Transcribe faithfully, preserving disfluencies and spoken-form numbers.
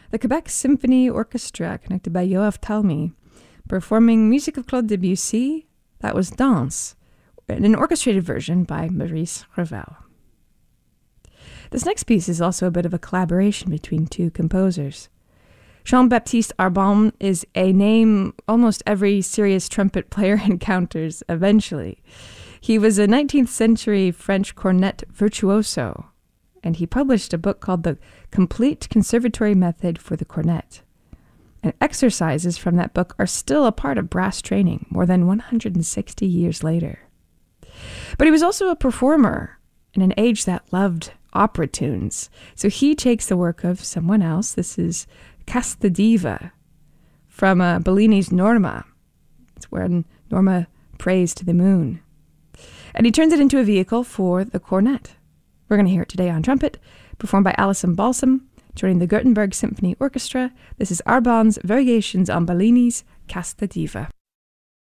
the Quebec Symphony Orchestra, conducted by Yoav Talmy, performing music of Claude Debussy. That was Danse, an orchestrated version by Maurice Ravel. This next piece is also a bit of a collaboration between two composers. Jean-Baptiste Arbon is a name almost every serious trumpet player encounters eventually. He was a nineteenth century French cornet virtuoso, and he published a book called The Complete Conservatory Method for the Cornet. And exercises from that book are still a part of brass training more than one hundred sixty years later. But he was also a performer in an age that loved opera tunes. So he takes the work of someone else. This is Casta Diva from uh, Bellini's Norma. It's when Norma prays to the moon. And he turns it into a vehicle for the cornet. We're going to hear it today on trumpet, performed by Alison Balsam, joining the Gothenburg Symphony Orchestra. This is Arbon's Variations on Bellini's Casta Diva.